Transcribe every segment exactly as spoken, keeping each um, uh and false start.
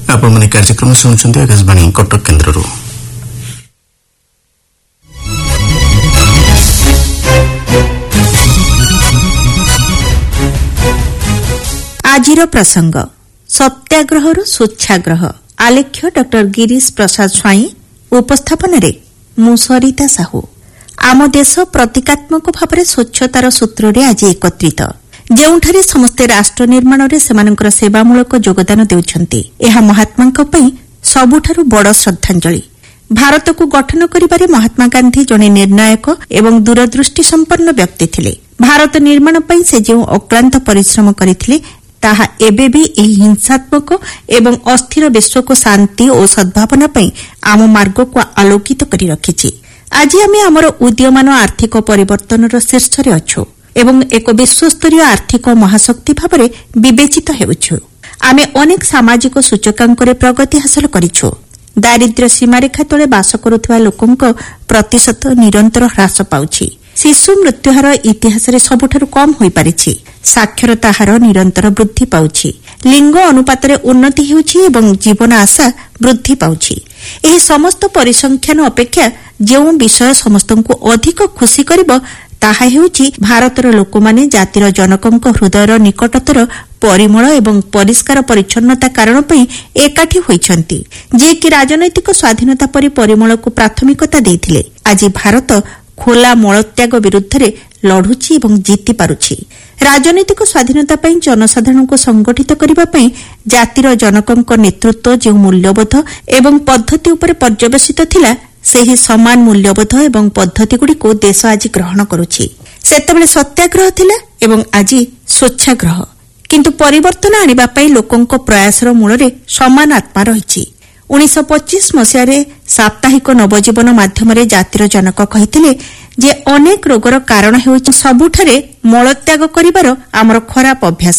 ଆପଣମାନେ କାର୍ଯ୍ୟକ୍ରମ ଶୁଣୁଛନ୍ତି ଆକାଶବାଣୀ କଟକ କେନ୍ଦ୍ରରୁ। ଆଜିର ପ୍ରସଙ୍ଗ ସତ୍ୟାଗ୍ରହରୁ ସ୍ୱଚ୍ଛାଗ୍ରହ। ଆଲେଖ୍ୟ ଡକ୍ଟର ଗିରୀଶ ପ୍ରସାଦ ସ୍ୱାଇଁ, ଉପସ୍ଥାପନାରେ ମୁଁ ସରିତା ସାହୁ। ଆମ ଦେଶ ପ୍ରତୀକାତ୍ମକ ଭାବରେ ସ୍ୱଚ୍ଛତାର ସୂତ୍ରରେ ଆଜି ଏକତ୍ରିତ, ଯେଉଁଠାରେ ସମସ୍ତେ ରାଷ୍ଟ୍ର ନିର୍ମାଣରେ ସେମାନଙ୍କର ସେବାମୂଳକ ଯୋଗଦାନ ଦେଉଛନ୍ତି। ଏହା ମହାତ୍ମାଙ୍କ ପାଇଁ ସବୁଠାରୁ ବଡ଼ ଶ୍ରଦ୍ଧାଞ୍ଜଳି। ଭାରତକୁ ଗଠନ କରିବାରେ ମହାତ୍ମା ଗାନ୍ଧୀ ଜଣେ ନିର୍ଣ୍ଣାୟକ ଏବଂ ଦୂରଦୃଷ୍ଟି ସମ୍ପନ୍ନ ବ୍ୟକ୍ତି ଥିଲେ। ଭାରତ ନିର୍ମାଣ ପାଇଁ ସେ ଯେଉଁ ଅକ୍ଳାନ୍ତ ପରିଶ୍ରମ କରିଥିଲେ, ତାହା ଏବେ ବି ଏହି ହିଂସାତ୍ମକ ଏବଂ ଅସ୍ଥିର ବିଶ୍ୱକୁ ଶାନ୍ତି ଓ ସଦ୍ଭାବନା ପାଇଁ ଆମ ମାର୍ଗକୁ ଆଲୋକିତ କରି ରଖିଛି। ଆଜି ଆମେ ଆମର ଉଦୀୟମାନ ଆର୍ଥିକ ପରିବର୍ତ୍ତନର ଶୀର୍ଷରେ ଅଛୁ ଏବଂ ଏକ ବିଶ୍ୱସ୍ତରୀୟ ଆର୍ଥିକ ମହାଶକ୍ତି ଭାବରେ ବିବେଚିତ ହେଉଛୁ। ଆମେ ଅନେକ ସାମାଜିକ ସୂଚକାଙ୍କରେ ପ୍ରଗତି ହାସଲ କରିଛୁ। ଦାରିଦ୍ର୍ୟ ସୀମାରେଖା ତଳେ ବାସ କରୁଥିବା ଲୋକଙ୍କ ପ୍ରତିଶତ ନିରନ୍ତର ହ୍ରାସ ପାଉଛି। ଶିଶୁ ମୃତ୍ୟୁହାର ଇତିହାସରେ ସବୁଠାରୁ କମ୍ ହୋଇପାରିଛି। ସାକ୍ଷରତା ହାର ନିରନ୍ତର ବୃଦ୍ଧି ପାଉଛି। ଲିଙ୍ଗ ଅନୁପାତରେ ଉନ୍ନତି ହେଉଛି ଏବଂ ଜୀବନ ଆଶା ବୃଦ୍ଧି ପାଉଛି। ଏହି ସମସ୍ତ ପରିସଂଖ୍ୟାନ ଅପେକ୍ଷା ଯେଉଁ ବିଷୟ ସମସ୍ତଙ୍କୁ ଅଧିକ ଖୁସି କରିବ, ତାହା ହେଉଛି ଭାରତର ଲୋକମାନେ ଜାତିର ଜନକଙ୍କ ହୃଦୟର ନିକଟତର ପରିମଳ ଏବଂ ପରିଷ୍କାର ପରିଚ୍ଛନ୍ନତା କାରଣ ପାଇଁ ଏକାଠି ହୋଇଛନ୍ତି, ଯିଏକି ରାଜନୈତିକ ସ୍ୱାଧୀନତା ପରି ପରିମଳକୁ ପ୍ରାଥମିକତା ଦେଇଥିଲେ। ଆଜି ଭାରତ ଖୋଲା ମଳତ୍ୟାଗ ବିରୁଦ୍ଧରେ ଲଢୁଛି ଏବଂ ଜିତି ପାରୁଛି। ରାଜନୈତିକ ସ୍ୱାଧୀନତା ପାଇଁ ଜନସାଧାରଣଙ୍କୁ ସଂଗଠିତ କରିବା ପାଇଁ ଜାତିର ଜନକଙ୍କ ନେତୃତ୍ୱ ଯେଉଁ ମୂଲ୍ୟବୋଧ ଏବଂ ପଦ୍ଧତି ଉପରେ ପର୍ଯ୍ୟବେସିତ ଥିଲା, ସେହି ସମାନ ମୂଲ୍ୟବୋଧ ଏବଂ ପଦ୍ଧତିଗୁଡ଼ିକୁ ଦେଶ ଆଜି ଗ୍ରହଣ କରୁଛି। ସେତେବେଳେ ସତ୍ୟାଗ୍ରହ ଥିଲା ଏବଂ ଆଜି ସ୍ୱଚ୍ଛାଗ୍ରହ। କିନ୍ତୁ ପରିବର୍ତ୍ତନ ଆଣିବା ପାଇଁ ଲୋକଙ୍କ ପ୍ରୟାସର ମୂଳରେ ସମାନ ଆତ୍ମା ରହିଛି। ଉଣେଇଶହ ପଚିଶ ମସିହାରେ ସାପ୍ତାହିକ ନବଜୀବନ ମାଧ୍ୟମରେ ଜାତିର ଜନକ କହିଥିଲେ ଯେ ଅନେକ ରୋଗର କାରଣ ହେଉଛି ସବୁଠାରେ ମଳତ୍ୟାଗ କରିବାର ଆମର ଖରାପ ଅଭ୍ୟାସ।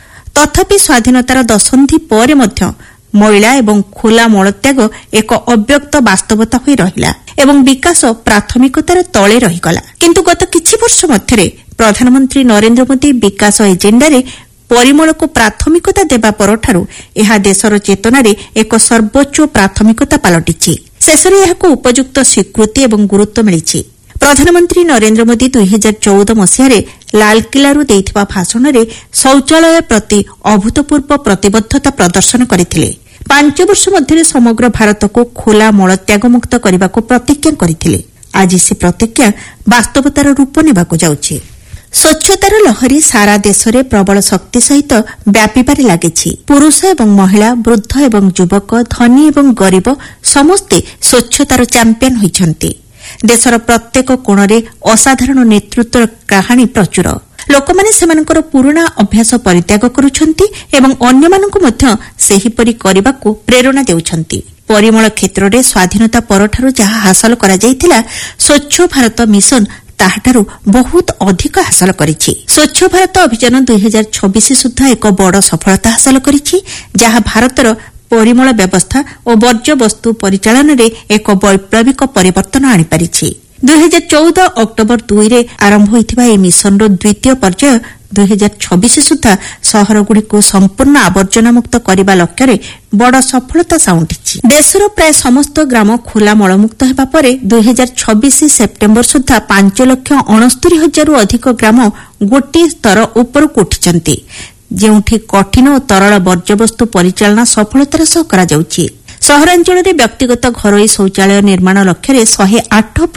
ତଥାପି ସ୍ୱାଧୀନତାର ଦଶନ୍ଧି ପରେ ମଧ୍ୟ ମଇଳା ଏବଂ ଖୋଲା ମଳତ୍ୟାଗ ଏକ ଅବ୍ୟକ୍ତ ବାସ୍ତବତା ହୋଇ ରହିଲା ଏବଂ ବିକାଶ ପ୍ରାଥମିକତାର ତଳେ ରହିଗଲା। କିନ୍ତୁ ଗତ କିଛି ବର୍ଷ ମଧ୍ୟରେ ପ୍ରଧାନମନ୍ତ୍ରୀ ନରେନ୍ଦ୍ର ମୋଦି ବିକାଶ ଏଜେଣ୍ଡାରେ ପରିମଳକୁ ପ୍ରାଥମିକତା ଦେବା ପରଠାରୁ ଏହା ଦେଶର ଚେତନାରେ ଏକ ସର୍ବୋଚ୍ଚ ପ୍ରାଥମିକତା ପାଲଟିଛି। ଶେଷରେ ଏହାକୁ ଉପଯୁକ୍ତ ସ୍ୱୀକୃତି ଏବଂ ଗୁରୁତ୍ୱ ମିଳିଛି। ପ୍ରଧାନମନ୍ତ୍ରୀ ନରେନ୍ଦ୍ର ମୋଦି ଦୁଇ ହଜାର ଚଉଦ ମସିହାରେ ଲାଲକିଲ୍ଲାରୁ ଦେଇଥିବା ଭାଷଣରେ ଶୌଚାଳୟ ପ୍ରତି ଅଭୂତପୂର୍ବ ପ୍ରତିବଦ୍ଧତା ପ୍ରଦର୍ଶନ କରିଥିଲେ। ପାଞ୍ଚ ବର୍ଷ ମଧ୍ୟରେ ସମଗ୍ର ଭାରତକୁ ଖୋଲା ମଳତ୍ୟାଗ ମୁକ୍ତ କରିବାକୁ ପ୍ରତିଜ୍ଞା କରିଥିଲେ। ଆଜି ସେ ପ୍ରତିଜ୍ଞା ବାସ୍ତବତାର ରୂପ ନେବାକୁ ଯାଉଛି। ସ୍ୱଚ୍ଛତାର ଲହରୀ ସାରା ଦେଶରେ ପ୍ରବଳ ଶକ୍ତି ସହିତ ବ୍ୟାପିବାରେ ଲାଗିଛି। ପୁରୁଷ ଏବଂ ମହିଳା, ବୃଦ୍ଧ ଏବଂ ଯୁବକ, ଧନୀ ଏବଂ ଗରିବ ସମସ୍ତେ ସ୍ୱଚ୍ଛତାର ଚାମ୍ପିୟନ ହୋଇଛନ୍ତି। ଦେଶର ପ୍ରତ୍ୟେକ କୋଣରେ ଅସାଧାରଣ ନେତୃତ୍ୱର କାହାଣୀ ପ୍ରଚୁର। ଲୋକମାନେ ସେମାନଙ୍କର ପୁରୁଣା ଅଭ୍ୟାସ ପରିତ୍ୟାଗ କରୁଛନ୍ତି ଏବଂ ଅନ୍ୟମାନଙ୍କୁ ମଧ୍ୟ ସେହିପରି କରିବାକୁ ପ୍ରେରଣା ଦେଉଛନ୍ତି। ପରିମଳ କ୍ଷେତ୍ରରେ ସ୍ୱାଧୀନତା ପରଠାରୁ ଯାହା ହାସଲ କରାଯାଇଥିଲା, ସ୍ୱଚ୍ଛ ଭାରତ ମିଶନ ତାହାଠାରୁ ବହୁତ ଅଧିକ ହାସଲ କରିଛି। ସ୍ୱଚ୍ଛ ଭାରତ ଅଭିଯାନ ଦୁଇ ହଜାର ଛବିଶ ସୁଦ୍ଧା ଏକ ବଡ଼ ସଫଳତା ହାସଲ କରିଛି, ଯାହା ଭାରତର ପରିମଳ ବ୍ୟବସ୍ଥା ଓ ବର୍ଜ୍ୟବସ୍ତୁ ପରିଚାଳନାରେ ଏକ ବୈପ୍ଳବିକ ପରିବର୍ତ୍ତନ ଆଣିପାରିଛି। ଦୁଇ ହଜାର ଚଉଦ ଅକ୍ଟୋବର ଦୁଇରେ ଆରମ୍ଭ ହୋଇଥିବା ଏହି ମିଶନର ଦ୍ୱିତୀୟ ପର୍ଯ୍ୟାୟ ଦୁଇ ହଜାର ଛବିଶ ସୁଦ୍ଧା ସହରଗୁଡ଼ିକୁ ସମ୍ପୂର୍ଣ୍ଣ ଆବର୍ଜନାମୁକ୍ତ କରିବା ଲକ୍ଷ୍ୟରେ ବଡ଼ ସଫଳତା ସାଉଁଟିଛି। ଦେଶର ପ୍ରାୟ ସମସ୍ତ ଗ୍ରାମ ଖୋଲା ମଳମୁକ୍ତ ହେବା ପରେ ଦୁଇ ହଜାର ଛବିଶ ସେପ୍ଟେମ୍ବର ସୁଦ୍ଧା ପାଞ୍ଚ ଲକ୍ଷ ଅଣସ୍ତରୀ ହଜାରରୁ ଅଧିକ ଗ୍ରାମ ଗୋଟିଏ ସ୍ତର ଉପରକୁ ଉଠିଛନ୍ତି, ଯେଉଁଠି କଠିନ ଓ ତରଳ ବର୍ଜ୍ୟବସ୍ତୁ ପରିଚାଳନା ସଫଳତାର ସହ କରାଯାଉଛି। ସହରାଞ୍ଚଳରେ ବ୍ୟକ୍ତିଗତ ଘରୋଇ ଶୌଚାଳୟ ନିର୍ମାଣ ଲକ୍ଷ୍ୟରେ ଶହେ ଆଠ